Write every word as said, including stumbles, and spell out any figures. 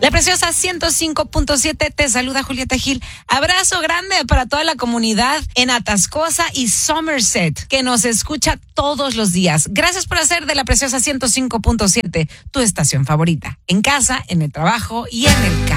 La Preciosa ciento cinco punto siete te saluda Julieta Gil. Abrazo grande para toda la comunidad en Atascosa y Somerset que nos escucha todos los días. Gracias por hacer de La Preciosa ciento cinco punto siete tu estación favorita. En casa, en el trabajo y en el carro.